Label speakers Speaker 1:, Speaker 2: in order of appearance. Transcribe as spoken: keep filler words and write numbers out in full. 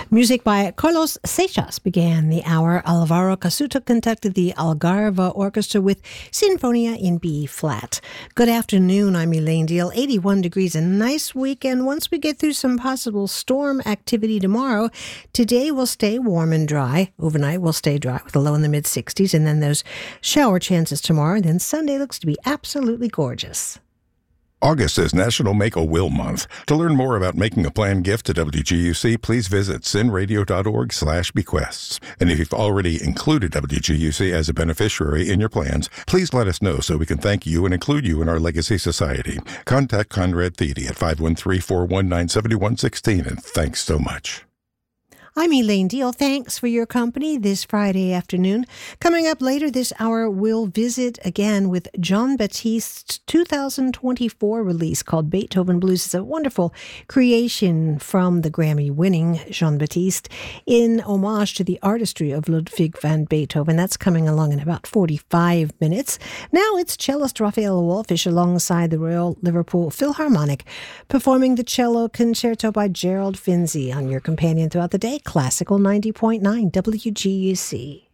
Speaker 1: Music by Carlos Seixas began the hour. Alvaro Casuto conducted the Algarve Orchestra with Sinfonia in B flat. Good afternoon, I'm Elaine Deal. eighty-one degrees, a nice weekend. Once we get through some possible storm activity tomorrow, today will stay warm and dry. Overnight will stay dry with a low in the mid sixties, and then those shower chances tomorrow. And then Sunday looks to be absolutely gorgeous.
Speaker 2: August is National Make-A-Will Month. To learn more about making a planned gift to W G U C, please visit sinradio.org slash bequests. And if you've already included W G U C as a beneficiary in your plans, please let us know so we can thank you and include you in our Legacy Society. Contact Conrad Thede at five one three, four one nine, seven one one six, and thanks so much.
Speaker 1: I'm Elaine Deal. Thanks for your company this Friday afternoon. Coming up later this hour, we'll visit again with Jon Batiste's two thousand twenty-four release called Beethoven Blues. It's a wonderful creation from the Grammy-winning Jon Batiste in homage to the artistry of Ludwig van Beethoven. That's coming along in about forty-five minutes. Now it's cellist Raphael Wallfisch alongside the Royal Liverpool Philharmonic performing the cello concerto by Gerald Finzi on your companion throughout the day. Classical ninety point nine W G U C.